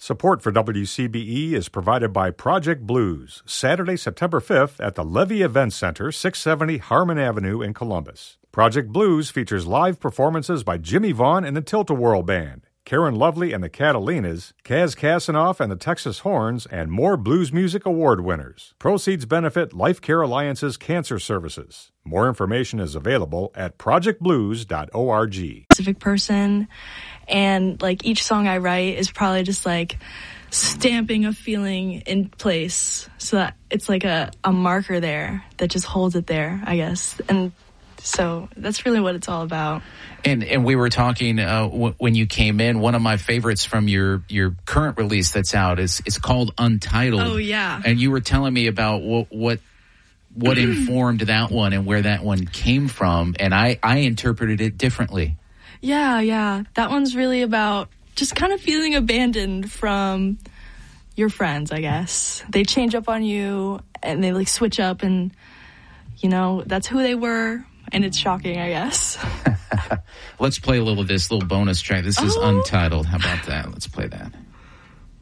Support for WCBE is provided by Project Blues, Saturday, September 5th at the Levy Event Center, 670 Harmon Avenue in Columbus. Project Blues features live performances by Jimmy Vaughn and the Tilt-A-Whirl Band, Karen Lovely and the Catalinas, Kaz Kasanoff and the Texas Horns, and more blues music award winners. Proceeds benefit Life Care Alliance's cancer services. More information is available at projectblues.org. Specific person, and like each song I write is probably just like stamping a feeling in place so that it's like a marker there that just holds it there, I guess. And so that's really what it's all about. And we were talking when you came in, one of my favorites from your current release that's out is called Untitled. Oh, yeah. And you were telling me about what informed that one and where that one came from, and I interpreted it differently. Yeah. That one's really about just kind of feeling abandoned from your friends, I guess. They change up on you, and they, like, switch up, and, you know, that's who they were, and it's shocking, I guess. Let's play a little of this little bonus track. This is Untitled. How about that? Let's play that.